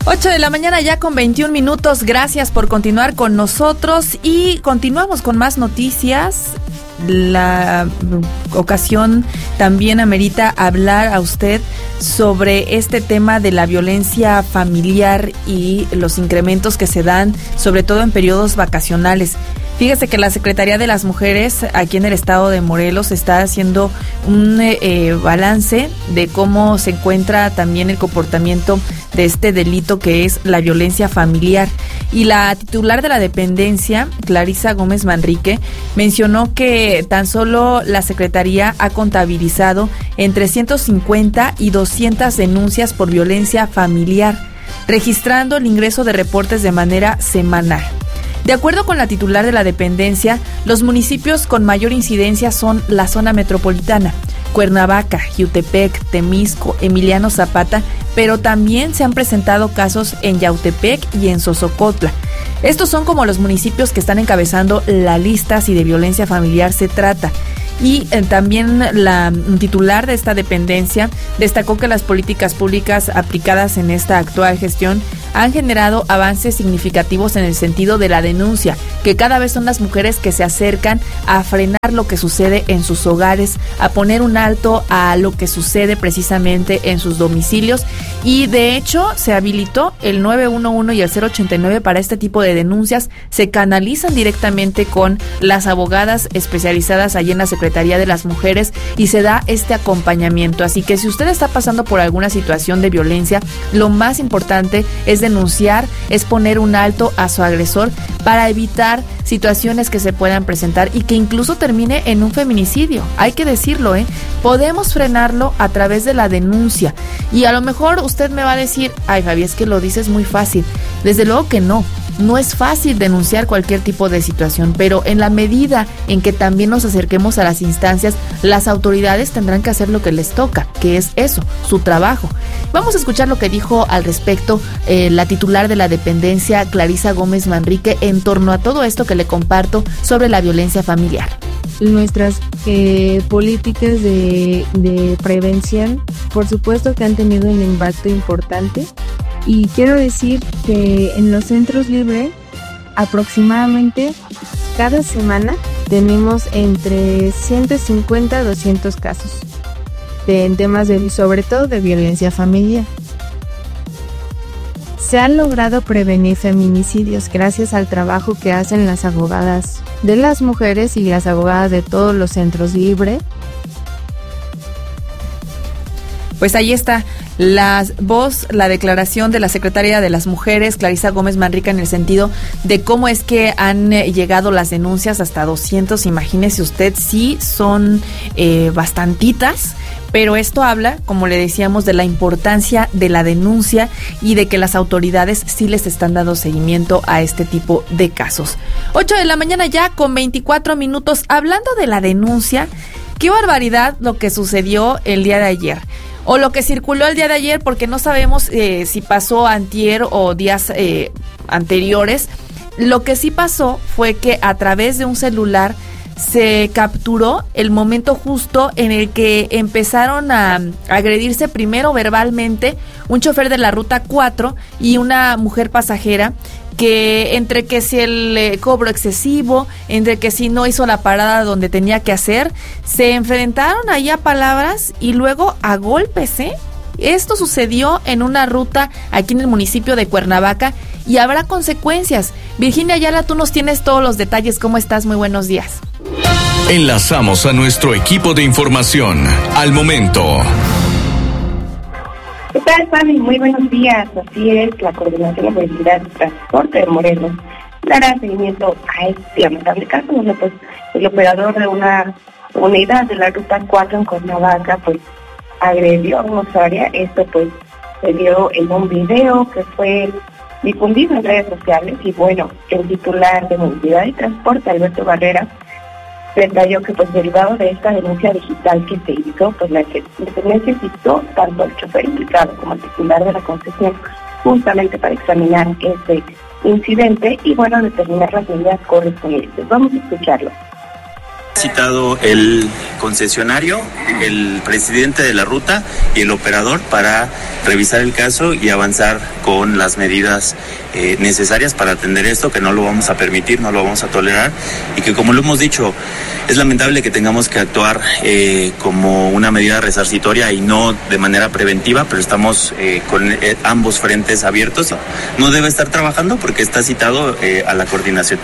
8 de la mañana ya con 21 minutos. Gracias por continuar con nosotros y continuamos con más noticias. La ocasión también amerita hablar a usted sobre este tema de la violencia familiar y los incrementos que se dan, sobre todo en periodos vacacionales. Fíjese que la Secretaría de las Mujeres aquí en el estado de Morelos está haciendo un balance de cómo se encuentra también el comportamiento de este delito que es la violencia familiar. Y la titular de la dependencia, Clarisa Gómez Manrique, mencionó que tan solo la Secretaría ha contabilizado entre 150 y 200 denuncias por violencia familiar, registrando el ingreso de reportes de manera semanal. De acuerdo con la titular de la dependencia, los municipios con mayor incidencia son la zona metropolitana, Cuernavaca, Jiutepec, Temisco, Emiliano Zapata, pero también se han presentado casos en Yautepec y en Sosocotla. Estos son como los municipios que están encabezando la lista si de violencia familiar se trata. Y también la titular de esta dependencia destacó que las políticas públicas aplicadas en esta actual gestión han generado avances significativos en el sentido de la denuncia, que cada vez son las mujeres que se acercan a frenar lo que sucede en sus hogares, a poner un alto a lo que sucede precisamente en sus domicilios. Y de hecho se habilitó el 911 y el 089 para este tipo de denuncias. Se canalizan directamente con las abogadas especializadas allí en la Secretaría de las Mujeres y se da este acompañamiento. Así que si usted está pasando por alguna situación de violencia, lo más importante es denunciar, es poner un alto a su agresor para evitar situaciones que se puedan presentar y que incluso termine en un feminicidio. Hay que decirlo, podemos frenarlo a través de la denuncia. Y a lo mejor usted me va a decir, ay Fabi, es que lo dices muy fácil. Desde luego que no. No es fácil denunciar cualquier tipo de situación, pero en la medida en que también nos acerquemos a las instancias, las autoridades tendrán que hacer lo que les toca, que es eso, su trabajo. Vamos a escuchar lo que dijo al respecto la titular de la dependencia, Clarisa Gómez Manrique, en torno a todo esto que le comparto sobre la violencia familiar. Nuestras políticas de prevención, por supuesto que han tenido un impacto importante. Y quiero decir que en los centros libres, aproximadamente cada semana tenemos entre 150 a 200 casos en temas sobre todo de violencia familiar. Se han logrado prevenir feminicidios gracias al trabajo que hacen las abogadas de las mujeres y las abogadas de todos los centros libres. Pues ahí está la declaración de la Secretaría de las Mujeres, Clarisa Gómez Manrique, en el sentido de cómo es que han llegado las denuncias hasta 200. Imagínese usted, sí son bastantitas, pero esto habla, como le decíamos, de la importancia de la denuncia y de que las autoridades sí les están dando seguimiento a este tipo de casos. 8 de la mañana ya con 24 minutos. Hablando de la denuncia, qué barbaridad lo que sucedió el día de ayer. O lo que circuló el día de ayer, porque no sabemos si pasó antier o días anteriores. Lo que sí pasó fue que a través de un celular se capturó el momento justo en el que empezaron a agredirse primero verbalmente un chofer de la Ruta 4 y una mujer pasajera, que entre que si el cobro excesivo, entre que si no hizo la parada donde tenía que hacer, se enfrentaron ahí a palabras y luego a golpes, Esto sucedió en una ruta aquí en el municipio de Cuernavaca y habrá consecuencias. Virginia Ayala, tú nos tienes todos los detalles. ¿Cómo estás? Muy buenos días. Enlazamos a nuestro equipo de información al momento. ¿Qué tal, Fabi? Muy buenos días. Así es, la Coordinación de Movilidad y Transporte de Morelos dará seguimiento a este lamentable caso, donde pues el operador de una unidad de la Ruta 4 en Cuernavaca pues agredió a una usuaria. Esto pues se vio en un video que fue difundido en redes sociales y bueno, el titular de Movilidad y Transporte, Alberto Barrera, detalló que pues derivado de esta denuncia digital que se hizo, pues la dependencia citó tanto al chofer implicado como al titular de la concesión justamente para examinar este incidente y bueno, determinar las medidas correspondientes. Vamos a escucharlo. Citado el concesionario, el presidente de la ruta y el operador para revisar el caso y avanzar con las medidas necesarias para atender esto, que no lo vamos a permitir, no lo vamos a tolerar, y que, como lo hemos dicho, es lamentable que tengamos que actuar como una medida resarcitoria y no de manera preventiva, pero estamos con ambos frentes abiertos. No debe estar trabajando porque está citado a la coordinación.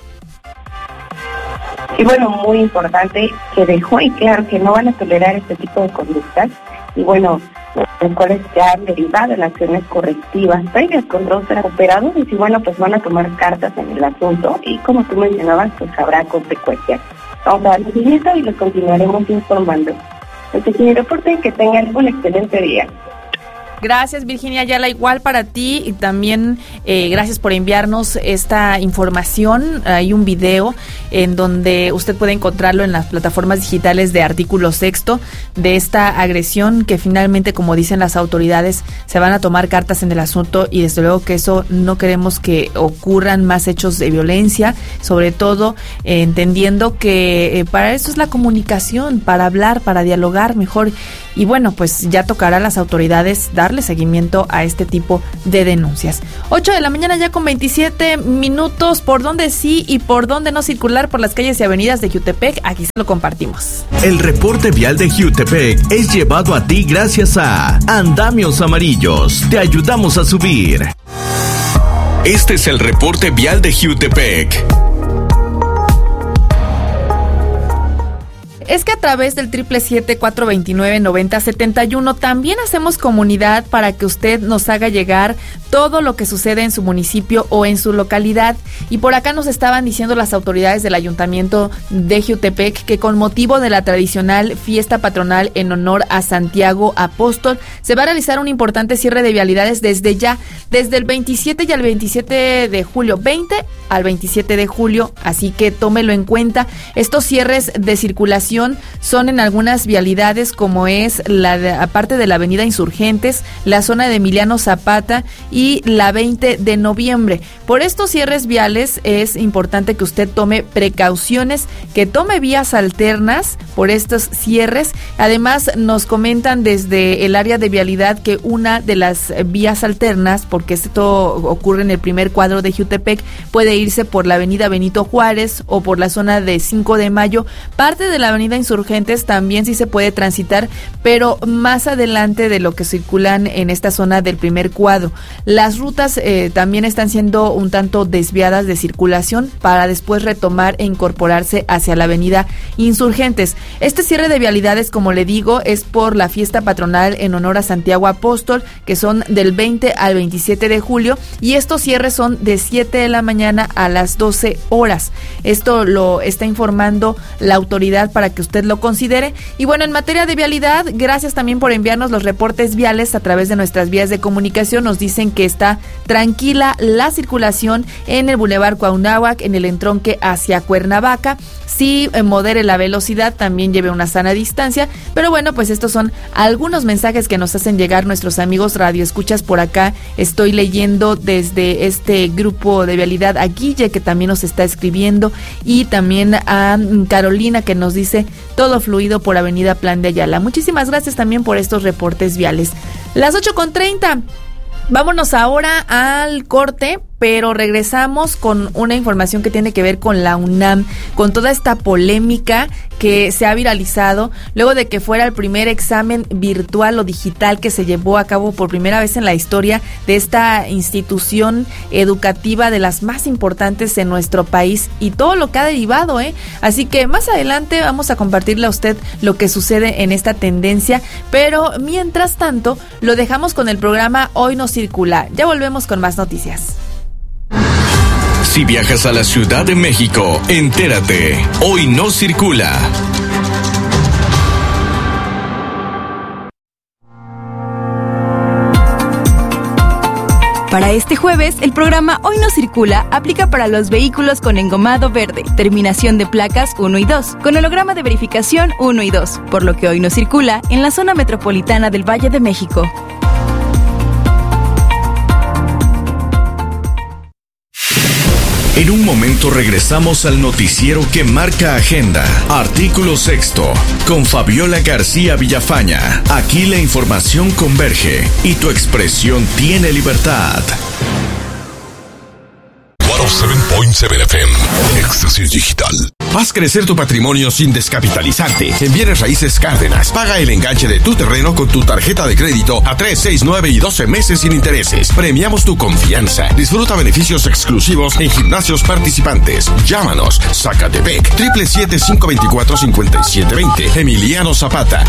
Y bueno, muy importante que dejó y claro que no van a tolerar este tipo de conductas y bueno, los cuales ya han derivado en acciones correctivas previas contra otros operadores y bueno, pues van a tomar cartas en el asunto y como tú mencionabas, pues habrá consecuencias. Vamos a darle seguimiento y los continuaremos informando. Este es mi reporte, que tengan un excelente día. Gracias, Virginia Ayala, igual para ti, y también gracias por enviarnos esta información. Hay un video en donde usted puede encontrarlo en las plataformas digitales de Artículo Sexto, de esta agresión que finalmente, como dicen las autoridades, se van a tomar cartas en el asunto y desde luego que eso no queremos que ocurran más hechos de violencia, sobre todo entendiendo que para eso es la comunicación, para hablar, para dialogar mejor. Y bueno, pues ya tocará a las autoridades darle seguimiento a este tipo de denuncias. 8 de la mañana ya con 27 minutos. ¿Por dónde sí y por dónde no circular por las calles y avenidas de Jiutepec? Aquí se lo compartimos. El reporte vial de Jiutepec es llevado a ti gracias a Andamios Amarillos. Te ayudamos a subir. Este es el reporte vial de Jiutepec. Es que a través del 777-429-9071 también hacemos comunidad para que usted nos haga llegar todo lo que sucede en su municipio o en su localidad. Y por acá nos estaban diciendo las autoridades del Ayuntamiento de Jiutepec que con motivo de la tradicional fiesta patronal en honor a Santiago Apóstol, se va a realizar un importante cierre de vialidades desde el 27 y al 27 de julio, 20 al 27 de julio, así que tómelo en cuenta. Estos cierres de circulación son en algunas vialidades como es aparte de la avenida Insurgentes, la zona de Emiliano Zapata y la 20 de noviembre. Por estos cierres viales es importante que usted tome precauciones, que tome vías alternas por estos cierres. Además nos comentan desde el área de vialidad que una de las vías alternas, porque esto ocurre en el primer cuadro de Jiutepec, puede irse por la avenida Benito Juárez o por la zona de 5 de Mayo, parte de la avenida Insurgentes también sí se puede transitar, pero más adelante de lo que circulan en esta zona del primer cuadro. Las rutas también están siendo un tanto desviadas de circulación para después retomar e incorporarse hacia la avenida Insurgentes. Este cierre de vialidades, como le digo, es por la fiesta patronal en honor a Santiago Apóstol, que son del 20 al 27 de julio, y estos cierres son de 7 de la mañana a las 12 horas. Esto lo está informando la autoridad para que usted lo considere. Y bueno, en materia de vialidad, gracias también por enviarnos los reportes viales a través de nuestras vías de comunicación. Nos dicen que está tranquila la circulación en el Boulevard Cuauhnáhuac, en el entronque hacia Cuernavaca. Sí, modere la velocidad, también lleve una sana distancia, pero bueno, pues estos son algunos mensajes que nos hacen llegar nuestros amigos radioescuchas. Por acá estoy leyendo desde este grupo de vialidad a Guille, que también nos está escribiendo, y también a Carolina, que nos dice todo fluido por Avenida Plan de Ayala. Muchísimas gracias también por estos reportes viales. Las 8:30. Vámonos ahora al corte, pero regresamos con una información que tiene que ver con la UNAM, con toda esta polémica que se ha viralizado luego de que fuera el primer examen virtual o digital que se llevó a cabo por primera vez en la historia de esta institución educativa de las más importantes en nuestro país y todo lo que ha derivado, Así que más adelante vamos a compartirle a usted lo que sucede en esta tendencia, pero mientras tanto lo dejamos con el programa Hoy No Circula. Ya volvemos con más noticias. Si viajas a la Ciudad de México, entérate. Hoy No Circula. Para este jueves, el programa Hoy No Circula aplica para los vehículos con engomado verde, terminación de placas 1 y 2, con holograma de verificación 1 y 2, por lo que hoy no circula en la zona metropolitana del Valle de México. En un momento regresamos al noticiero que marca agenda. Artículo 6 con Fabiola García Villafaña. Aquí la información converge y tu expresión tiene libertad. 107.7 FM. Éxtasis Digital. Haz crecer tu patrimonio sin descapitalizarte. En Bienes Raíces Cárdenas, paga el enganche de tu terreno con tu tarjeta de crédito a 3, 6, 9 y 12 meses sin intereses. Premiamos tu confianza. Disfruta beneficios exclusivos en gimnasios participantes. Llámanos. Zacatepec, 777-524-5720. Emiliano Zapata,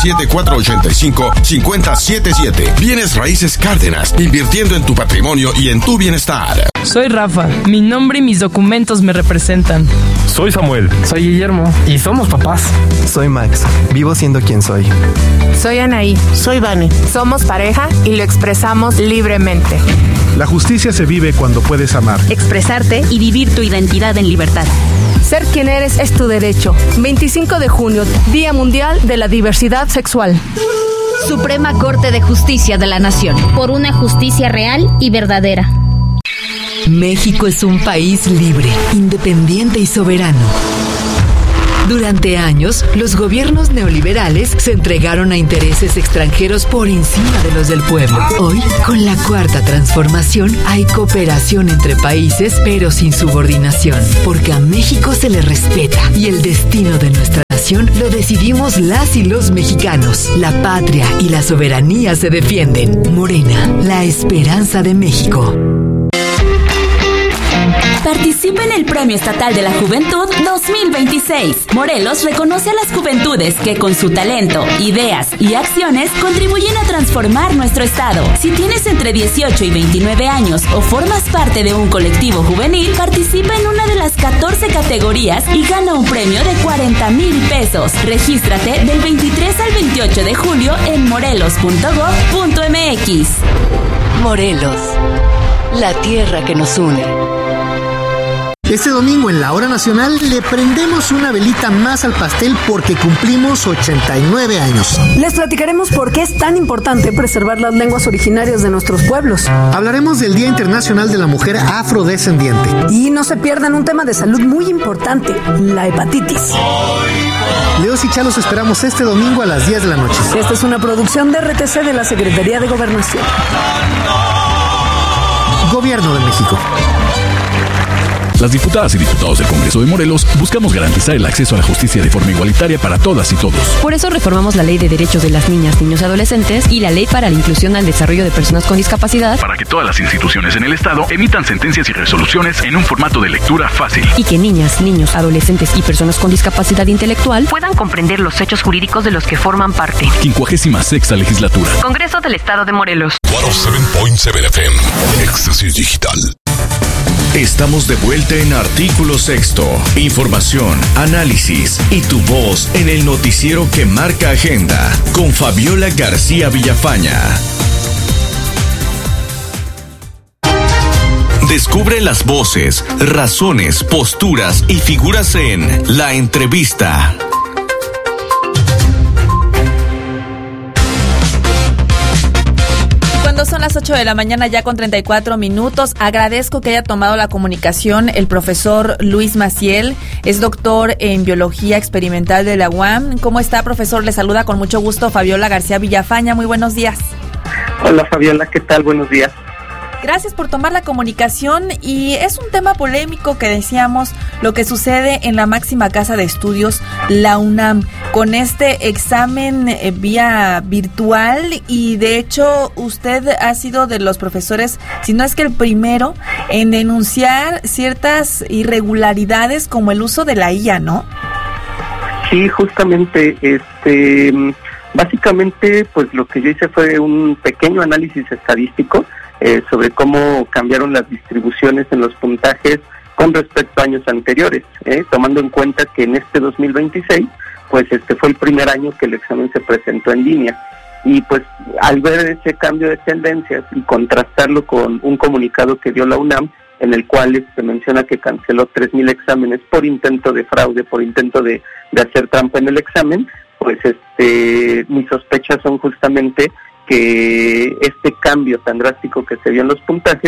777-485-5077. Bienes Raíces Cárdenas, invirtiendo en tu patrimonio y en tu bienestar. Soy Rafa. Mi nombre y mis documentos me representan. Soy Samuel. Soy Guillermo. Y somos papás. Soy Max. Vivo siendo quien soy. Soy Anaí. Soy Vane. Somos pareja y lo expresamos libremente. La justicia se vive cuando puedes amar, expresarte y vivir tu identidad en libertad. Ser quien eres es tu derecho. 25 de junio, Día Mundial de la Diversidad Sexual. Suprema Corte de Justicia de la Nación. Por una justicia real y verdadera. México es un país libre, independiente y soberano. Durante años, los gobiernos neoliberales se entregaron a intereses extranjeros por encima de los del pueblo. Hoy, con la Cuarta Transformación, hay cooperación entre países, pero sin subordinación, porque a México se le respeta y el destino de nuestra nación lo decidimos las y los mexicanos. La patria y la soberanía se defienden. Morena, la esperanza de México. Participa en el Premio Estatal de la Juventud 2026. Morelos reconoce a las juventudes que con su talento, ideas y acciones contribuyen a transformar nuestro estado. Si tienes entre 18 y 29 años o formas parte de un colectivo juvenil, participa en una de las 14 categorías y gana un premio de 40,000 pesos. Regístrate del 23 al 28 de julio en morelos.gov.mx. Morelos, la tierra que nos une. Este domingo en la Hora Nacional le prendemos una velita más al pastel porque cumplimos 89 años. Les platicaremos por qué es tan importante preservar las lenguas originarias de nuestros pueblos. Hablaremos del Día Internacional de la Mujer Afrodescendiente. Y no se pierdan un tema de salud muy importante, la hepatitis. Leos y Chalos esperamos este domingo a las 10 de la noche. Esta es una producción de RTC de la Secretaría de Gobernación. Gobierno de México. Las diputadas y diputados del Congreso de Morelos buscamos garantizar el acceso a la justicia de forma igualitaria para todas y todos. Por eso reformamos la Ley de Derechos de las Niñas, Niños y Adolescentes y la Ley para la Inclusión al Desarrollo de Personas con Discapacidad, para que todas las instituciones en el Estado emitan sentencias y resoluciones en un formato de lectura fácil. Y que niñas, niños, adolescentes y personas con discapacidad intelectual puedan comprender los hechos jurídicos de los que forman parte. 56ª Legislatura. Congreso del Estado de Morelos. 107.7 FM. Éxtasis Digital. Estamos de vuelta en Artículo 6. Información, análisis y tu voz en el noticiero que marca agenda con Fabiola García Villafaña. Descubre las voces, razones, posturas y figuras en La Entrevista. Son las 8 de la mañana ya con 34 minutos. Agradezco que haya tomado la comunicación el profesor Luis Maciel. Es doctor en Biología Experimental de la UAM. ¿Cómo está, profesor? Le saluda con mucho gusto Fabiola García Villafaña. Muy buenos días. Hola, Fabiola. ¿Qué tal? Buenos días. Gracias por tomar la comunicación y es un tema polémico que decíamos lo que sucede en la máxima casa de estudios, la UNAM, con este examen vía virtual y de hecho usted ha sido de los profesores, si no es que el primero, en denunciar ciertas irregularidades como el uso de la IA, ¿no? Sí, justamente, básicamente pues lo que yo hice fue un pequeño análisis estadístico sobre cómo cambiaron las distribuciones en los puntajes con respecto a años anteriores, tomando en cuenta que en este 2026, pues fue el primer año que el examen se presentó en línea. Y pues al ver ese cambio de tendencias y contrastarlo con un comunicado que dio la UNAM, en el cual se menciona que canceló 3,000 exámenes por intento de fraude, por intento de hacer trampa en el examen, pues mis sospechas son justamente que este cambio tan drástico que se dio en los puntajes,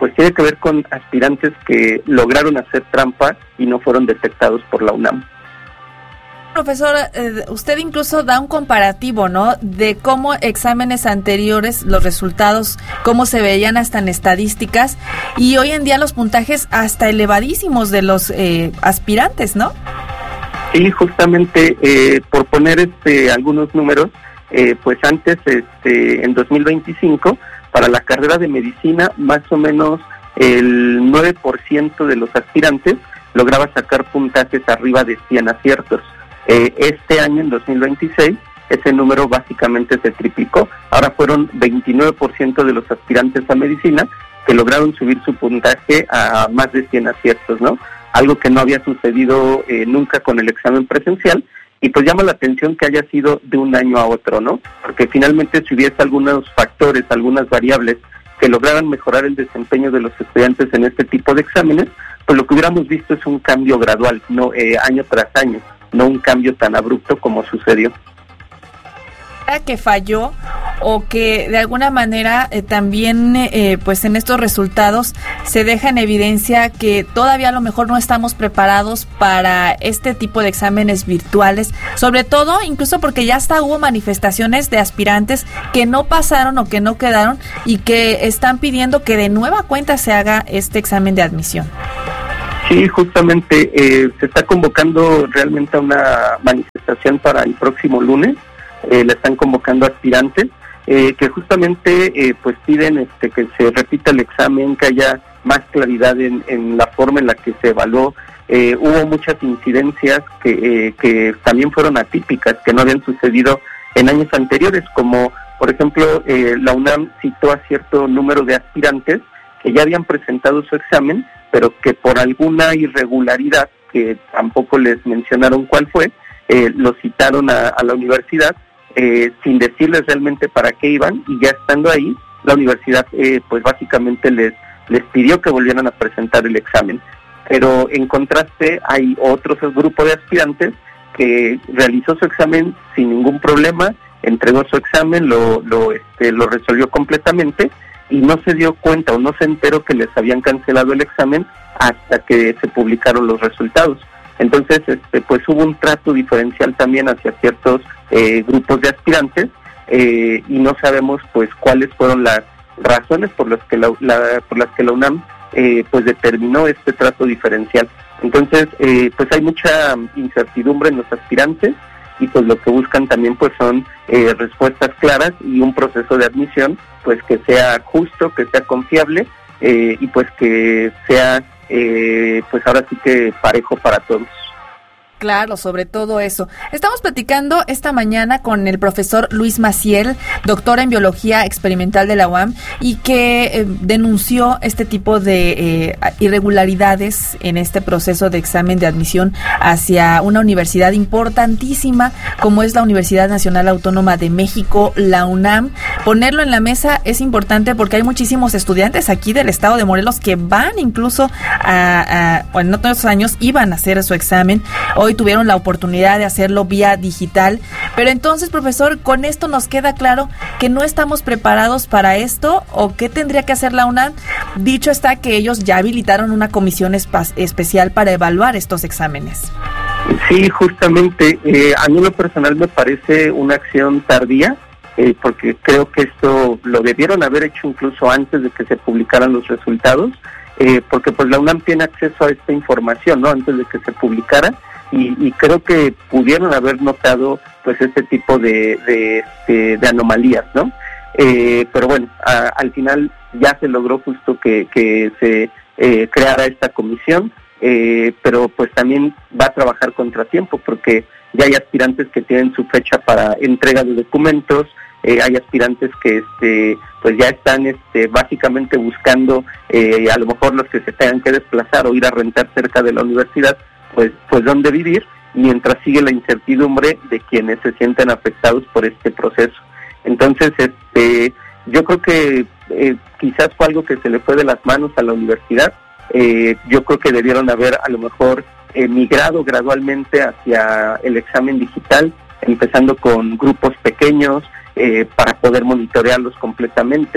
pues tiene que ver con aspirantes que lograron hacer trampa y no fueron detectados por la UNAM. Profesor, usted incluso da un comparativo, ¿no?, de cómo exámenes anteriores, los resultados, cómo se veían hasta en estadísticas, y hoy en día los puntajes hasta elevadísimos de los aspirantes, ¿no? Sí, justamente, por poner algunos números, pues antes, en 2025, para la carrera de medicina, más o menos el 9% de los aspirantes lograba sacar puntajes arriba de 100 aciertos. Este año, en 2026, ese número básicamente se triplicó. Ahora fueron 29% de los aspirantes a medicina que lograron subir su puntaje a más de 100 aciertos, ¿no? Algo que no había sucedido nunca con el examen presencial, y pues llama la atención que haya sido de un año a otro, ¿no? Porque finalmente si hubiese algunos factores, algunas variables que lograran mejorar el desempeño de los estudiantes en este tipo de exámenes, pues lo que hubiéramos visto es un cambio gradual, no año tras año, no un cambio tan abrupto como sucedió. Que falló, o que de alguna manera también pues en estos resultados se deja en evidencia que todavía a lo mejor no estamos preparados para este tipo de exámenes virtuales, sobre todo incluso porque ya hasta hubo manifestaciones de aspirantes que no pasaron o que no quedaron y que están pidiendo que de nueva cuenta se haga este examen de admisión. Sí, justamente se está convocando realmente a una manifestación para el próximo lunes. Le están convocando aspirantes que justamente pues piden que se repita el examen, que haya más claridad en la forma en la que se evaluó. Hubo muchas incidencias que también fueron atípicas, que no habían sucedido en años anteriores, como por ejemplo la UNAM citó a cierto número de aspirantes que ya habían presentado su examen, pero que por alguna irregularidad, que tampoco les mencionaron cuál fue, lo citaron a la universidad sin decirles realmente para qué iban, y ya estando ahí, la universidad pues básicamente les pidió que volvieran a presentar el examen. Pero en contraste hay otro grupo de aspirantes que realizó su examen sin ningún problema, entregó su examen, lo resolvió completamente, y no se dio cuenta o no se enteró que les habían cancelado el examen hasta que se publicaron los resultados. Entonces, pues hubo un trato diferencial también hacia ciertos grupos de aspirantes, y no sabemos pues cuáles fueron las razones por las que la UNAM pues determinó este trato diferencial. Entonces, pues hay mucha incertidumbre en los aspirantes, y pues lo que buscan también pues son respuestas claras y un proceso de admisión pues que sea justo, que sea confiable, y pues que sea pues ahora sí que parejo para todos. Claro, sobre todo eso. Estamos platicando esta mañana con el profesor Luis Maciel, doctor en Biología Experimental de la UAM, y que denunció este tipo de irregularidades en este proceso de examen de admisión hacia una universidad importantísima como es la Universidad Nacional Autónoma de México, la UNAM. Ponerlo en la mesa es importante porque hay muchísimos estudiantes aquí del estado de Morelos que van incluso en otros años iban a hacer su examen. Hoy tuvieron la oportunidad de hacerlo vía digital, pero entonces, profesor, con esto nos queda claro que no estamos preparados para esto, o qué tendría que hacer la UNAM. Dicho está que ellos ya habilitaron una comisión especial para evaluar estos exámenes. Sí, justamente, a mí en lo personal me parece una acción tardía, porque creo que esto lo debieron haber hecho incluso antes de que se publicaran los resultados, porque pues la UNAM tiene acceso a esta información, ¿no?, antes de que se publicara. Y creo que pudieron haber notado pues este tipo de anomalías, ¿no? Pero bueno, al final ya se logró justo que se creara esta comisión, pero pues también va a trabajar contratiempo, porque ya hay aspirantes que tienen su fecha para entrega de documentos, hay aspirantes que pues ya están básicamente buscando, a lo mejor los que se tengan que desplazar o ir a rentar cerca de la universidad, pues dónde vivir, mientras sigue la incertidumbre de quienes se sienten afectados por este proceso. Entonces, yo creo que quizás fue algo que se le fue de las manos a la universidad. Yo creo que debieron haber a lo mejor migrado gradualmente hacia el examen digital, empezando con grupos pequeños para poder monitorearlos completamente,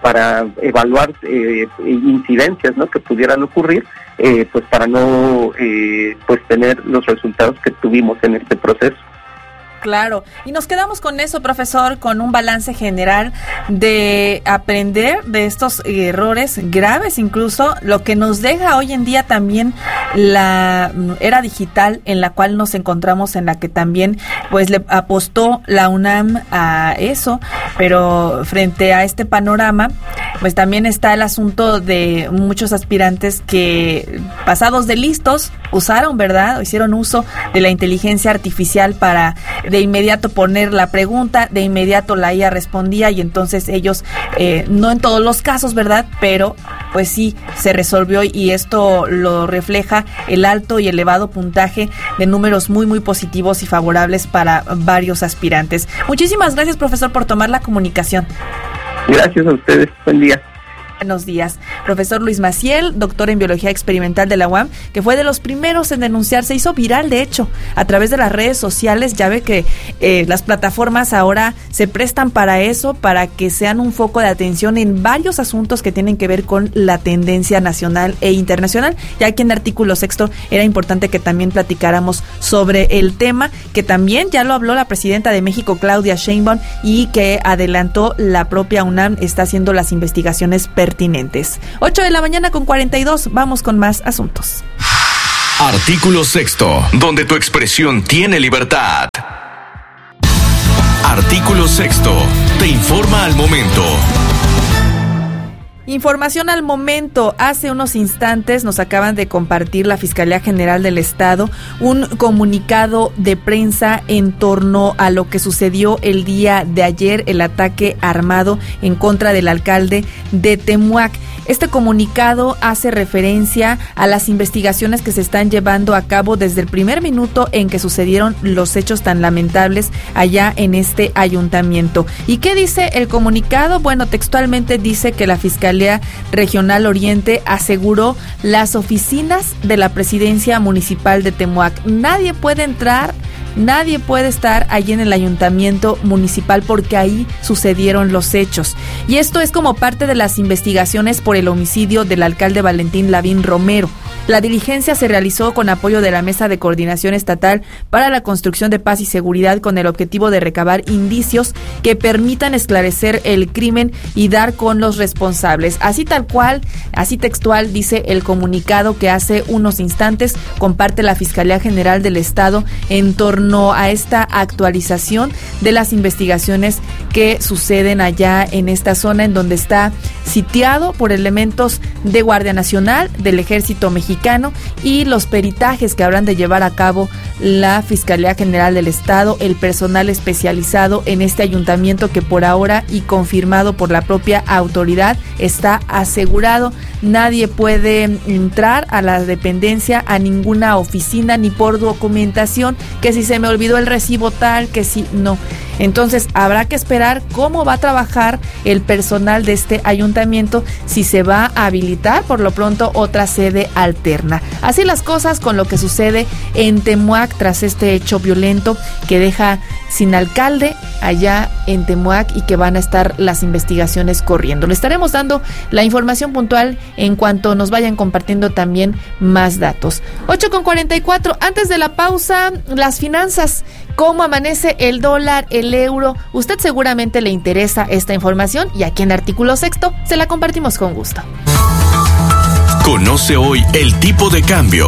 para evaluar incidencias, ¿no?, que pudieran ocurrir, pues para no pues tener los resultados que tuvimos en este proceso. Claro, y nos quedamos con eso, profesor, con un balance general de aprender de estos errores graves, incluso lo que nos deja hoy en día también la era digital en la cual nos encontramos, en la que también pues le apostó la UNAM a eso, pero frente a este panorama pues también está el asunto de muchos aspirantes que, pasados de listos, usaron, ¿verdad?, o hicieron uso de la inteligencia artificial para de inmediato poner la pregunta, de inmediato la IA respondía, y entonces ellos, no en todos los casos, ¿verdad?, pero pues sí, se resolvió, y esto lo refleja el alto y elevado puntaje de números muy, muy positivos y favorables para varios aspirantes. Muchísimas gracias, profesor, por tomar la comunicación. Gracias a ustedes, buen día. Buenos días. Profesor Luis Maciel, doctor en Biología Experimental de la UAM, que fue de los primeros en denunciar, se hizo viral, de hecho, a través de las redes sociales. Ya ve que las plataformas ahora se prestan para eso, para que sean un foco de atención en varios asuntos que tienen que ver con la tendencia nacional e internacional. Ya que en Artículo Sexto era importante que también platicáramos sobre el tema, que también ya lo habló la presidenta de México, Claudia Sheinbaum, y que adelantó la propia UNAM, está haciendo las investigaciones pertinentes. 8:42 a.m, vamos con más asuntos. Artículo Sexto, donde tu expresión tiene libertad. Artículo Sexto, te informa al momento. Información al momento. Hace unos instantes nos acaban de compartir la Fiscalía General del Estado un comunicado de prensa en torno a lo que sucedió el día de ayer, el ataque armado en contra del alcalde de Temuac. Este comunicado hace referencia a las investigaciones que se están llevando a cabo desde el primer minuto en que sucedieron los hechos tan lamentables allá en este ayuntamiento. ¿Y qué dice el comunicado? Bueno, textualmente dice que la Fiscalía Regional Oriente aseguró las oficinas de la Presidencia Municipal de Temuac. Nadie puede entrar, nadie puede estar allí en el ayuntamiento municipal porque ahí sucedieron los hechos. Y esto es como parte de las investigaciones por el homicidio del alcalde Valentín Lavín Romero. La diligencia se realizó con apoyo de la Mesa de Coordinación Estatal para la Construcción de Paz y Seguridad, con el objetivo de recabar indicios que permitan esclarecer el crimen y dar con los responsables. Así tal cual, así textual dice el comunicado que hace unos instantes comparte la Fiscalía General del Estado en torno a esta actualización de las investigaciones que suceden allá en esta zona, en donde está sitiado por elementos de Guardia Nacional, del Ejército Mexicano, y los peritajes que habrán de llevar a cabo la Fiscalía General del Estado, el personal especializado en este ayuntamiento, que por ahora, y confirmado por la propia autoridad, está asegurado. Nadie puede entrar a la dependencia, a ninguna oficina, ni por documentación, que si se me olvidó el recibo tal, que si no. Entonces habrá que esperar cómo va a trabajar el personal de este ayuntamiento, si se va a habilitar por lo pronto otra sede alterna. Así las cosas con lo que sucede en Temuac tras este hecho violento que deja sin alcalde allá en Temuac, y que van a estar las investigaciones corriendo. Le estaremos dando la información puntual en cuanto nos vayan compartiendo también más datos. 8:44, antes de la pausa, las finanzas. ¿Cómo amanece el dólar, el euro? Usted seguramente le interesa esta información, y aquí en Artículo Sexto se la compartimos con gusto. Conoce hoy el tipo de cambio.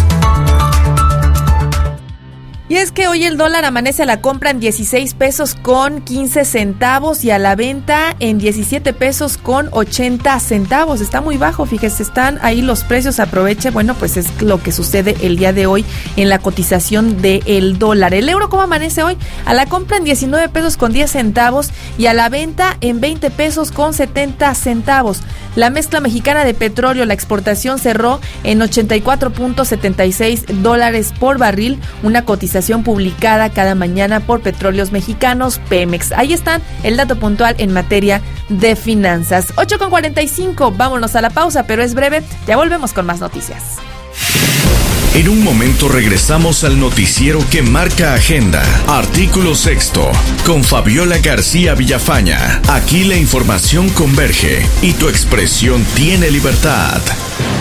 Y es que hoy el dólar amanece a la compra en 16 pesos con 15 centavos y a la venta en 17 pesos con 80 centavos. Está muy bajo, fíjese, están ahí los precios, aproveche. Bueno, pues es lo que sucede el día de hoy en la cotización del dólar. El euro, ¿cómo amanece hoy? A la compra en 19 pesos con 10 centavos y a la venta en 20 pesos con 70 centavos. La mezcla mexicana de petróleo, la exportación cerró en $84.76 por barril, una cotización publicada cada mañana por Petróleos Mexicanos, Pemex. Ahí están el dato puntual en materia de finanzas. 8:45, vámonos a la pausa, pero es breve, ya volvemos con más noticias. En un momento regresamos al noticiero que marca agenda. Artículo 6, con Fabiola García Villafaña. Aquí la información converge y tu expresión tiene libertad.